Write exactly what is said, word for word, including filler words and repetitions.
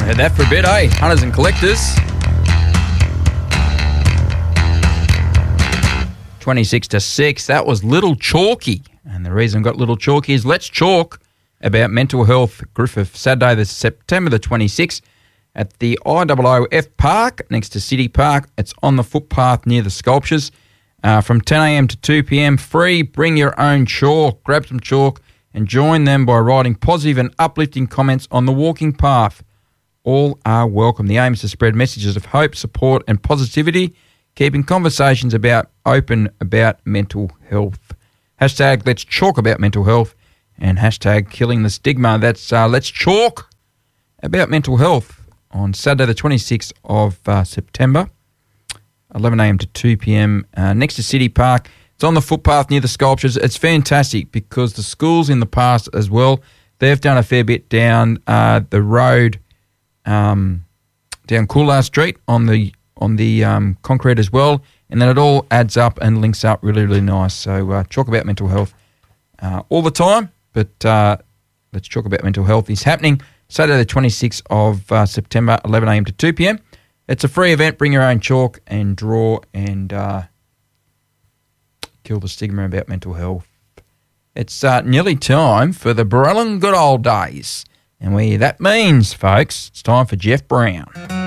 Had that for a bit, eh? Hunters and collectors. twenty-six to six. That was Little Chalky. And the reason I got Little Chalky is let's chalk about mental health. Griffith, Saturday, the September the twenty-sixth at the I O O F Park next to City Park. It's on the footpath near the sculptures. Uh, from ten a.m. to two p.m. Free. Bring your own chalk. Grab some chalk and join them by writing positive and uplifting comments on the walking path. All are welcome. The aim is to spread messages of hope, support and positivity, keeping conversations about open about mental health. Hashtag let's chalk about mental health and hashtag killing the stigma. That's uh, let's chalk about mental health on Saturday the twenty-sixth of uh, September, eleven a.m. to two p.m. Uh, next to City Park. It's on the footpath near the sculptures. It's fantastic because the schools in the past as well, they've done a fair bit down uh, the road um, down Coolar Street on the on the um, concrete as well, and then it all adds up and links up really, really nice. So uh, talk about mental health uh, all the time, but uh, let's talk about mental health is happening Saturday the twenty-sixth of uh, September, eleven a.m. to two p.m. It's a free event. Bring your own chalk and draw and uh, kill the stigma about mental health. It's uh, nearly time for the Barellan Good Old Days. And we, that means, folks, it's time for Jeff Brown.